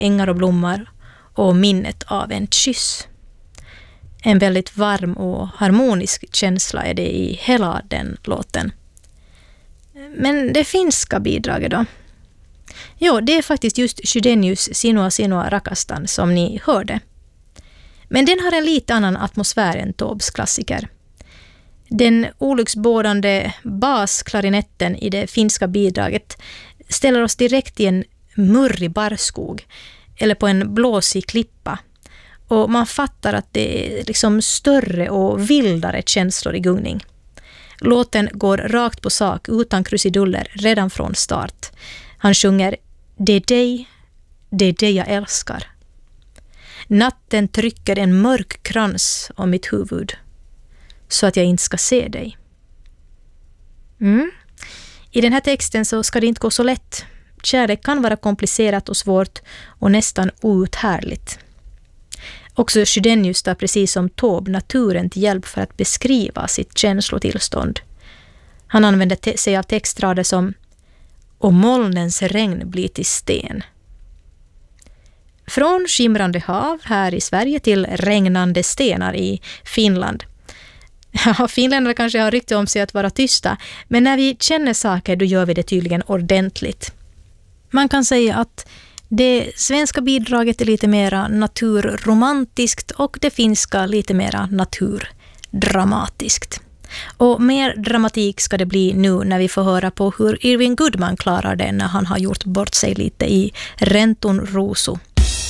ängar och blommor och minnet av en kyss. En väldigt varm och harmonisk känsla är det i hela den låten. Men det finska bidraget då? Jo, det är faktiskt just Chydenius Sinua Sinua Rakastan som ni hörde. Men den har en lite annan atmosfär än Taubes klassiker. Den olycksbådande basklarinetten i det finska bidraget ställer oss direkt i en murrig barrskog eller på en blåsig klippa. Och man fattar att det är liksom större och vildare känslor i gungning. Låten går rakt på sak utan krusiduller redan från start. Han sjunger det är dig jag älskar. Natten trycker en mörk krans om mitt huvud så att jag inte ska se dig. I den här texten så ska det inte gå så lätt. Kärlek kan vara komplicerat och svårt och nästan outhärdligt. Också Chydenius tar precis som Taube naturen till hjälp för att beskriva sitt känslotillstånd. Han använder sig av textrader som och molnens regn blir till sten. Från skimrande hav här i Sverige till regnande stenar i Finland. Ja, finländare kanske har rykte om sig att vara tysta, men när vi känner saker då gör vi det tydligen ordentligt. Man kan säga att det svenska bidraget är lite mera naturromantiskt och det finska lite mera naturdramatiskt. Och mer dramatik ska det bli nu när vi får höra på hur Irving Goodman klarar det när han har gjort bort sig lite i Renton Rosu.